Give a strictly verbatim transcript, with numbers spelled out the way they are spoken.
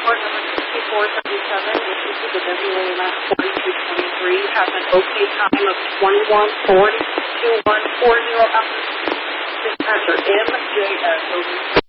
Report number sixty-four seventy-seven, issued to the W A M S forty-two twenty-three, has an OK time of twenty-one forty, twenty-one forty. Dispatcher M J S, over.